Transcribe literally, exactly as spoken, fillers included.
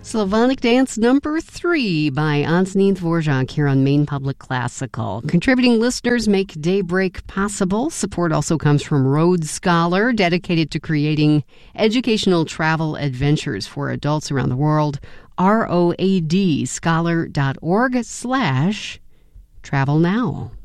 Slavonic Dance number three by Ansnin Dvorak here on Maine Public Classical. Contributing listeners make Daybreak possible. Support also comes from Rhodes Scholar, dedicated to creating educational travel adventures for adults around the world. R O A D scholar dot org slash travel now.